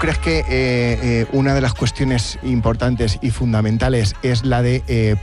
crees que una de las cuestiones importantes y fundamentales es la de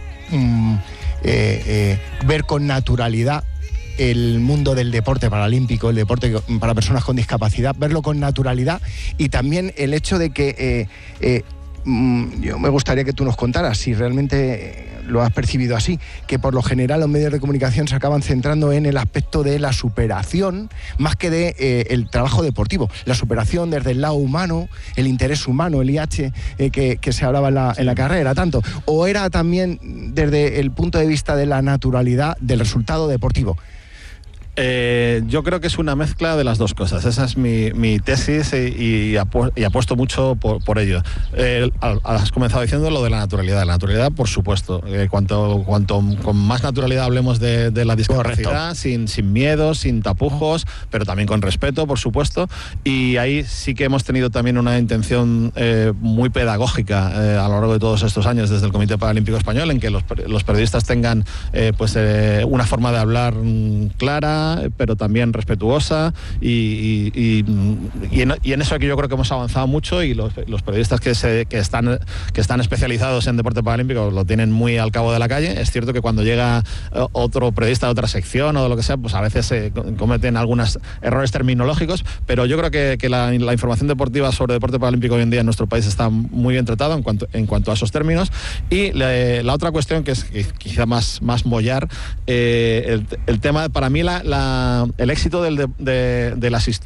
ver con naturalidad el mundo del deporte paralímpico, el deporte para personas con discapacidad, verlo con naturalidad, y también el hecho de que yo me gustaría que tú nos contaras si realmente lo has percibido así, que por lo general los medios de comunicación se acaban centrando en el aspecto de la superación más que de el trabajo deportivo, la superación desde el lado humano, el interés humano, el IH que se hablaba en la carrera tanto, o era también desde el punto de vista de la naturalidad del resultado deportivo. Yo creo que es una mezcla de las dos cosas. Esa es mi tesis y apuesto mucho por ello. Has comenzado diciendo lo de la naturalidad. La naturalidad, por supuesto. Cuanto con más naturalidad hablemos de la discapacidad, sin miedos, sin tapujos, pero también con respeto, por supuesto. Y ahí sí que hemos tenido también una intención muy pedagógica a lo largo de todos estos años desde el Comité Paralímpico Español, en que los periodistas tengan una forma de hablar clara, pero también respetuosa, y en eso aquí yo creo que hemos avanzado mucho, y los periodistas que están especializados en deporte paralímpico lo tienen muy al cabo de la calle. Es cierto que cuando llega otro periodista de otra sección o de lo que sea, pues a veces se cometen algunos errores terminológicos, pero yo creo que la información deportiva sobre deporte paralímpico hoy en día en nuestro país está muy bien tratada en cuanto a esos términos. Y la otra cuestión, que es quizá más mollar, el tema, para mí el éxito de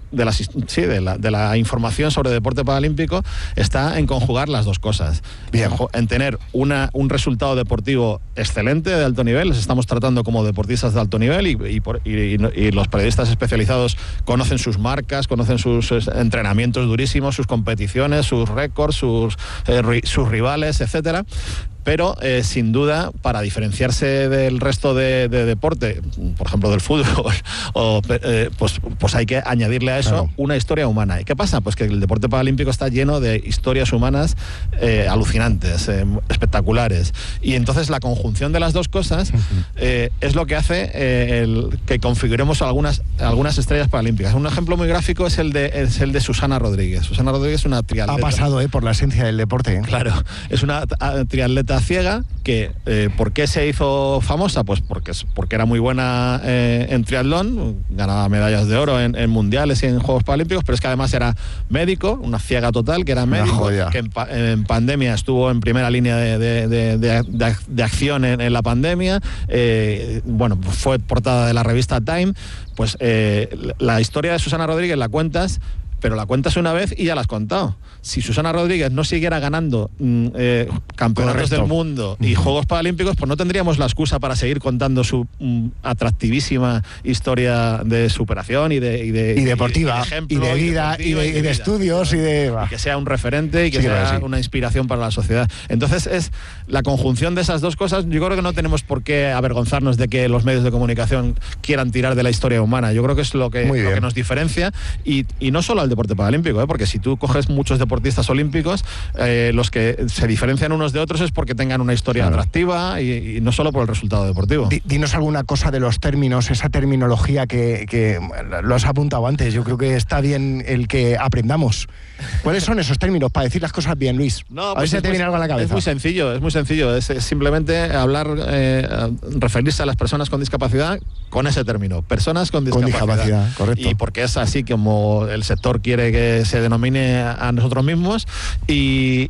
la información sobre deporte paralímpico está en conjugar las dos cosas. Bien. En tener un resultado deportivo excelente, de alto nivel. Les estamos tratando como deportistas de alto nivel, y los periodistas especializados conocen sus marcas, conocen sus entrenamientos durísimos, sus competiciones, sus récords, sus rivales, etcétera. Pero sin duda, para diferenciarse del resto de deporte, por ejemplo del fútbol, pues hay que añadirle a eso una historia humana. ¿Y qué pasa? Pues que el deporte paralímpico está lleno de historias humanas alucinantes, espectaculares. Y entonces la conjunción de las dos cosas es lo que hace que configuremos algunas estrellas paralímpicas. Un ejemplo muy gráfico es el de Susana Rodríguez. Susana Rodríguez es una triatleta. Ha pasado por la esencia del deporte. Claro, es una triatleta ciega que, ¿por qué se hizo famosa? Pues porque era muy buena en triatlón, ganaba medallas de oro en mundiales y en Juegos Paralímpicos, pero es que además era médico, una ciega total, que era médico, que en pandemia estuvo en primera línea de acción en la pandemia, fue portada de la revista Time. Pues la historia de Susana Rodríguez la cuentas, pero la cuentas una vez y ya la has contado. Si Susana Rodríguez no siguiera ganando campeonatos del mundo y Juegos Paralímpicos, pues no tendríamos la excusa para seguir contando su atractivísima historia de superación y deportiva, y de vida, y de estudios, y que sea un referente y que sea una inspiración para la sociedad. Entonces es la conjunción de esas dos cosas. Yo creo que no tenemos por qué avergonzarnos de que los medios de comunicación quieran tirar de la historia humana. Yo creo que es lo que nos diferencia, y no solo al deporte paralímpico, porque si tú coges muchos deportistas olímpicos, los que se diferencian unos de otros es porque tengan una historia atractiva, y no solo por el resultado deportivo. Dinos alguna cosa de los términos, esa terminología que lo has apuntado antes. Yo creo que está bien el que aprendamos. ¿Cuáles son esos términos para decir las cosas bien, Luis? A ver si te viene algo a la cabeza. Es muy sencillo. Es simplemente hablar, referirse a las personas con discapacidad con ese término, personas con discapacidad. Correcto. Y porque es así como el sector quiere que se denomine a nosotros mismos, y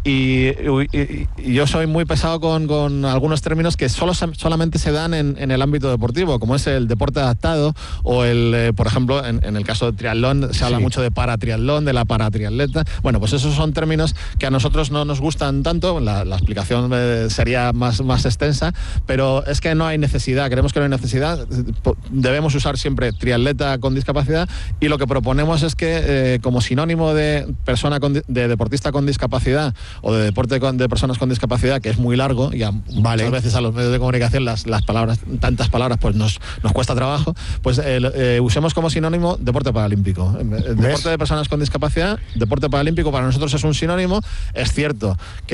yo soy muy pesado con algunos términos que solamente se dan en el ámbito deportivo, como es el deporte adaptado, o por ejemplo, en el caso de triatlón se habla mucho de paratriatlón, de la paratriatleta. Bueno, pues esos son términos que a nosotros no nos gustan tanto. La explicación sería más extensa, pero es que no hay necesidad, creemos que no hay necesidad. Debemos usar siempre triatleta con discapacidad, y lo que proponemos es que como sinónimo de de deportista con discapacidad, o de deporte de personas con discapacidad, que es muy largo, y muchas veces a los medios de comunicación las palabras, tantas palabras, pues nos cuesta trabajo, pues usemos como sinónimo deporte paralímpico. Deporte de personas con discapacidad, deporte paralímpico para nosotros es un sinónimo. Es cierto que